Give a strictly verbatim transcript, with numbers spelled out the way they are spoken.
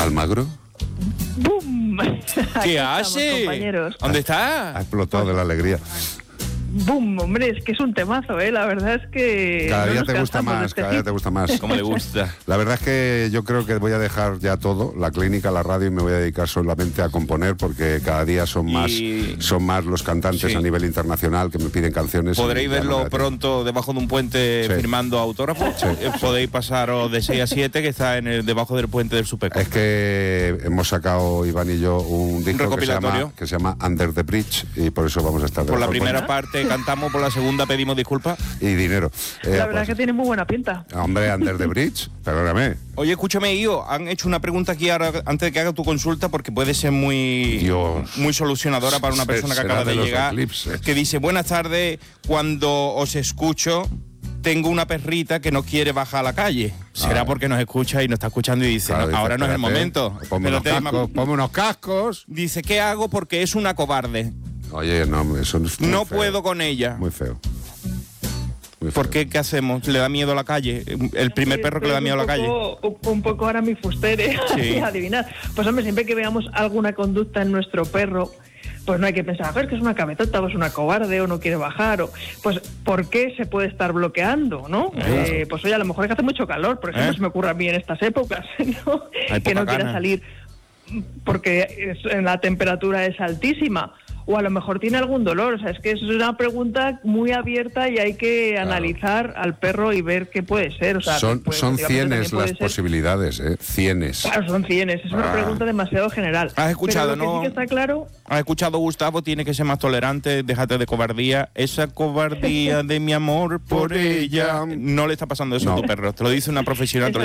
¿Almagro? ¡Bum! ¿Qué hace? Compañeros. ¿Dónde Ha está? explotado de la alegría. ¡Bum! Hombre, es que es un temazo, ¿eh? La verdad es que... Cada no día nos te gusta cansamos de más, este cada día hit. te gusta más. Como le gusta. La verdad es que yo creo que voy a dejar ya todo, la clínica, la radio, y me voy a dedicar solamente a componer, porque cada día son más Y- son más los cantantes Sí. a nivel internacional que me piden canciones. Podréis y ya no me verlo da tiempo. pronto debajo de un puente Sí. firmando autógrafos. Eh, Podéis pasaros de seis a siete, que está en el, debajo del puente del Supeco. Es que hemos sacado, Iván y yo, un disco que se, recopilatorio. llama, que se llama Under the Bridge, y por eso vamos a estar de Por la mejor primera forma. parte cantamos, por la segunda pedimos disculpas. Y dinero. Eh, La verdad pues, que tiene muy buena pinta. Hombre, Under the Bridge, perdóname. Oye, escúchame, Io, han hecho una pregunta aquí ahora antes de que haga tu consulta, porque puede ser muy, Dios. muy solucionadora para una Se- persona que será acaba de, de los llegar. eclipses. Que dice: buenas tardes, cuando os escucho, tengo una perrita que no quiere bajar a la calle. Será Ah. porque nos escucha y nos está escuchando y dice: Claro, "No, dice, ahora no es el espérate, momento. Ponme unos, Espérate, ma- cascos, ponme unos cascos. Dice: ¿qué hago? Porque es una cobarde. Oye, no, eso es muy No feo. puedo con ella. Muy feo. Muy ¿Por feo. qué? ¿Qué hacemos? ¿Le da miedo a la calle? El primer perro que le da miedo a la calle. Un poco, un poco ahora mi fustere, Sí. adivinar. Pues hombre, siempre que veamos alguna conducta en nuestro perro, pues no hay que pensar, a ver, que es una cabezota, o es una cobarde, o no quiere bajar, o pues ¿por qué se puede estar bloqueando, no? Eh, pues oye, a lo mejor es que hace mucho calor, por ejemplo, ¿Eh? se me ocurre a mí en estas épocas, ¿no? Hay Que no poca quiera gana. salir porque es- la temperatura es altísima. O a lo mejor tiene algún dolor, o sea, es que es una pregunta muy abierta y hay que Claro. analizar al perro y ver qué puede ser. O sea, Son, pues, son efectivamente, cienes también puede las ser- posibilidades, ¿eh? Cienes. Claro, son cienes, es una Ah. pregunta demasiado general. Has escuchado, Pero lo que ¿no? sí que está claro, ¿Has escuchado, Gustavo? Tiene que ser más tolerante, déjate de cobardía. Esa cobardía de mi amor por ella. No le está pasando eso No. a tu perro. Te lo dice una profesional. te lo